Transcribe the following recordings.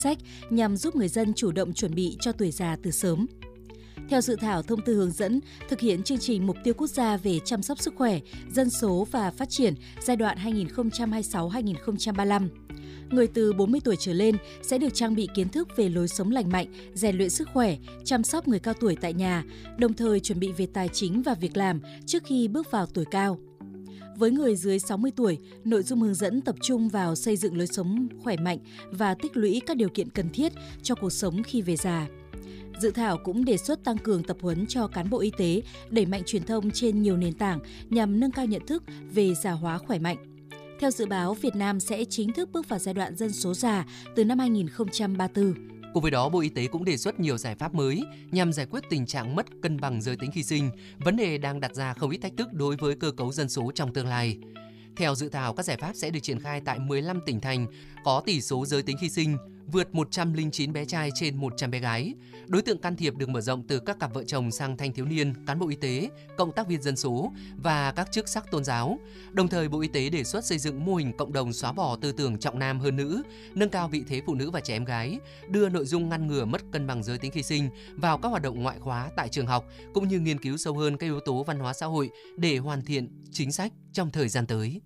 sách nhằm giúp người dân chủ động chuẩn bị cho tuổi già từ sớm. Theo dự thảo thông tư hướng dẫn thực hiện chương trình mục tiêu quốc gia về chăm sóc sức khỏe, dân số và phát triển giai đoạn 2026-2035, người từ 40 tuổi trở lên sẽ được trang bị kiến thức về lối sống lành mạnh, rèn luyện sức khỏe, chăm sóc người cao tuổi tại nhà, đồng thời chuẩn bị về tài chính và việc làm trước khi bước vào tuổi cao. Với người dưới 60 tuổi, nội dung hướng dẫn tập trung vào xây dựng lối sống khỏe mạnh và tích lũy các điều kiện cần thiết cho cuộc sống khi về già. Dự thảo cũng đề xuất tăng cường tập huấn cho cán bộ y tế, đẩy mạnh truyền thông trên nhiều nền tảng nhằm nâng cao nhận thức về già hóa khỏe mạnh. Theo dự báo, Việt Nam sẽ chính thức bước vào giai đoạn dân số già từ năm 2034. Cùng với đó, Bộ Y tế cũng đề xuất nhiều giải pháp mới nhằm giải quyết tình trạng mất cân bằng giới tính khi sinh, vấn đề đang đặt ra không ít thách thức đối với cơ cấu dân số trong tương lai. Theo dự thảo, các giải pháp sẽ được triển khai tại 15 tỉnh thành có tỷ số giới tính khi sinh vượt 109 bé trai trên 100 bé gái. Đối tượng can thiệp được mở rộng từ các cặp vợ chồng sang thanh thiếu niên, cán bộ y tế, cộng tác viên dân số và các chức sắc tôn giáo. Đồng thời, Bộ Y tế đề xuất xây dựng mô hình cộng đồng xóa bỏ tư tưởng trọng nam hơn nữ, nâng cao vị thế phụ nữ và trẻ em gái, đưa nội dung ngăn ngừa mất cân bằng giới tính khi sinh vào các hoạt động ngoại khóa tại trường học, cũng như nghiên cứu sâu hơn các yếu tố văn hóa xã hội để hoàn thiện chính sách trong thời gian tới.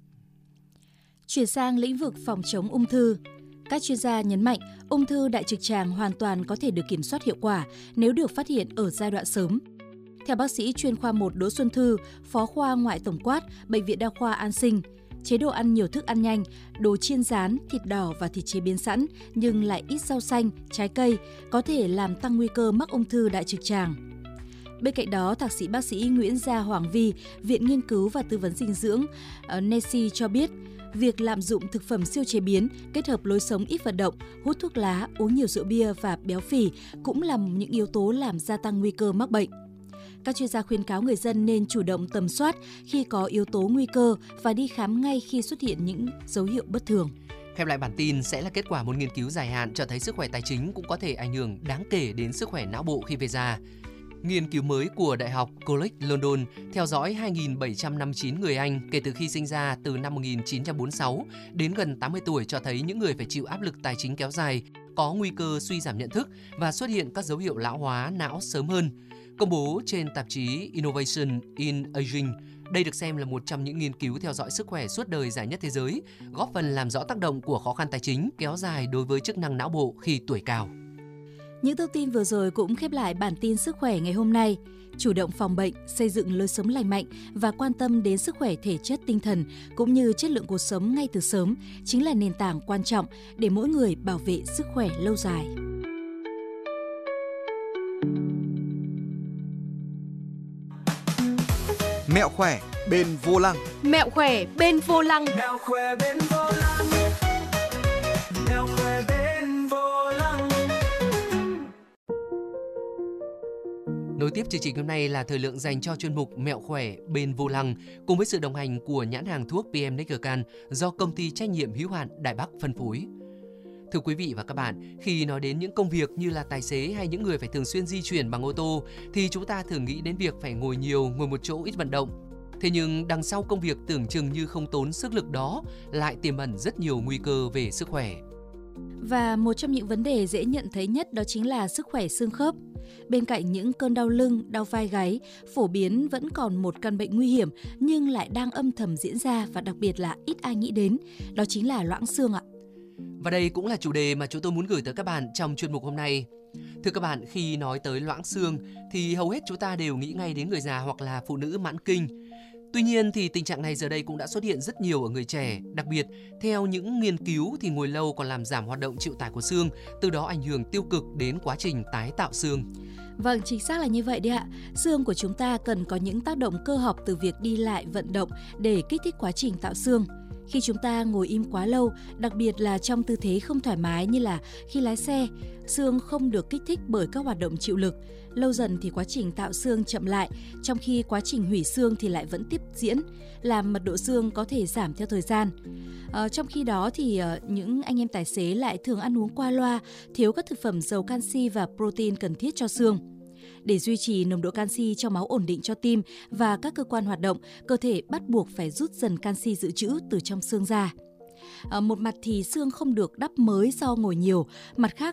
Chuyển sang lĩnh vực phòng chống ung thư. Các chuyên gia nhấn mạnh ung thư đại trực tràng hoàn toàn có thể được kiểm soát hiệu quả nếu được phát hiện ở giai đoạn sớm. Theo bác sĩ chuyên khoa 1 Đỗ Xuân Thư, phó khoa ngoại tổng quát, Bệnh viện Đa khoa An Sinh, chế độ ăn nhiều thức ăn nhanh, đồ chiên rán, thịt đỏ và thịt chế biến sẵn nhưng lại ít rau xanh, trái cây có thể làm tăng nguy cơ mắc ung thư đại trực tràng. Bên cạnh đó, thạc sĩ bác sĩ Nguyễn Gia Hoàng Vi, Viện Nghiên cứu và Tư vấn Dinh dưỡng NESI cho biết, việc lạm dụng thực phẩm siêu chế biến kết hợp lối sống ít vận động, hút thuốc lá, uống nhiều rượu bia và béo phì cũng là những yếu tố làm gia tăng nguy cơ mắc bệnh. Các chuyên gia khuyến cáo người dân nên chủ động tầm soát khi có yếu tố nguy cơ và đi khám ngay khi xuất hiện những dấu hiệu bất thường. Khép lại bản tin sẽ là kết quả một nghiên cứu dài hạn cho thấy sức khỏe tài chính cũng có thể ảnh hưởng đáng kể đến sức khỏe não bộ khi về già. Nghiên cứu mới của Đại học College London theo dõi 2.759 người Anh kể từ khi sinh ra từ năm 1946 đến gần 80 tuổi cho thấy những người phải chịu áp lực tài chính kéo dài có nguy cơ suy giảm nhận thức và xuất hiện các dấu hiệu lão hóa não sớm hơn. Công bố trên tạp chí Innovation in Aging, đây được xem là một trong những nghiên cứu theo dõi sức khỏe suốt đời dài nhất thế giới, góp phần làm rõ tác động của khó khăn tài chính kéo dài đối với chức năng não bộ khi tuổi cao. Những thông tin vừa rồi cũng khép lại bản tin sức khỏe ngày hôm nay. Chủ động phòng bệnh, xây dựng lối sống lành mạnh và quan tâm đến sức khỏe thể chất tinh thần cũng như chất lượng cuộc sống ngay từ sớm chính là nền tảng quan trọng để mỗi người bảo vệ sức khỏe lâu dài. Mẹo khỏe bên vô lăng. Mẹo khỏe bên vô lăng. Mẹo khỏe bên vô lăng. Mẹo khỏe bên vô lăng. Nối tiếp chương trình hôm nay là thời lượng dành cho chuyên mục Mẹo khỏe bên vô lăng cùng với sự đồng hành của nhãn hàng thuốc PM Neckercan do công ty trách nhiệm hữu hạn Đại Bắc phân phối. Thưa quý vị và các bạn, khi nói đến những công việc như là tài xế hay những người phải thường xuyên di chuyển bằng ô tô thì chúng ta thường nghĩ đến việc phải ngồi nhiều, ngồi một chỗ ít vận động. Thế nhưng đằng sau công việc tưởng chừng như không tốn sức lực đó lại tiềm ẩn rất nhiều nguy cơ về sức khỏe. Và một trong những vấn đề dễ nhận thấy nhất đó chính là sức khỏe xương khớp. Bên cạnh những cơn đau lưng, đau vai gáy, phổ biến vẫn còn một căn bệnh nguy hiểm nhưng lại đang âm thầm diễn ra và đặc biệt là ít ai nghĩ đến, đó chính là loãng xương ạ. Và đây cũng là chủ đề mà chúng tôi muốn gửi tới các bạn trong chuyên mục hôm nay. Thưa các bạn, khi nói tới loãng xương thì hầu hết chúng ta đều nghĩ ngay đến người già hoặc là phụ nữ mãn kinh. Tuy nhiên thì tình trạng này giờ đây cũng đã xuất hiện rất nhiều ở người trẻ. Đặc biệt, theo những nghiên cứu thì ngồi lâu còn làm giảm hoạt động chịu tải của xương, từ đó ảnh hưởng tiêu cực đến quá trình tái tạo xương. Vâng, chính xác là như vậy đấy ạ. Xương của chúng ta cần có những tác động cơ học từ việc đi lại, vận động để kích thích quá trình tạo xương. Khi chúng ta ngồi im quá lâu, đặc biệt là trong tư thế không thoải mái như là khi lái xe, xương không được kích thích bởi các hoạt động chịu lực. Lâu dần thì quá trình tạo xương chậm lại, trong khi quá trình hủy xương thì lại vẫn tiếp diễn, làm mật độ xương có thể giảm theo thời gian. Trong khi đó thì những anh em tài xế lại thường ăn uống qua loa, thiếu các thực phẩm giàu canxi và protein cần thiết cho xương. Để duy trì nồng độ canxi trong máu ổn định cho tim và các cơ quan hoạt động, cơ thể bắt buộc phải rút dần canxi dự trữ từ trong xương ra. Một mặt thì xương không được đắp mới do ngồi nhiều, mặt khác